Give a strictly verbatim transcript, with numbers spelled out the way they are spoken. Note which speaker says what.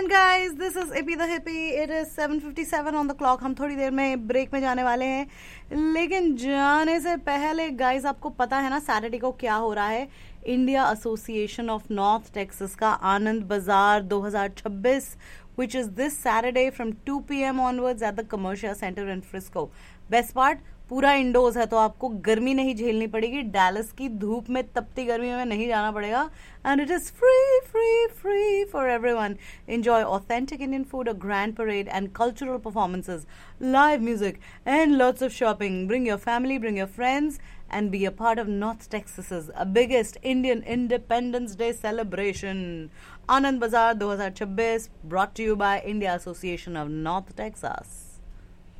Speaker 1: And guys, this is EP the hippie. It is seven fifty seven on the clock. हम थोड़ी देर में break में जाने वाले हैं, लेकिन जाने से पहले गाइस आपको पता है ना सैटरडे को क्या हो रहा है. India association of north Texas का आनंद बाजार दो हज़ार छब्बीस, which is this Saturday from two p m onwards at the Commercia Center in Frisco. Best part, पूरा इंडोर्स है तो आपको गर्मी नहीं झेलनी पड़ेगी. डैलस की धूप में तपती गर्मी में नहीं जाना पड़ेगा. And it is free free free for everyone. Enjoy authentic Indian food, a grand parade and cultural performances, live music and lots of shopping. Bring your family, bring your friends and be a part of North Texas's uh, biggest Indian Independence Day celebration. Anand Bazaar twenty twenty-six, brought to you by India Association of North Texas.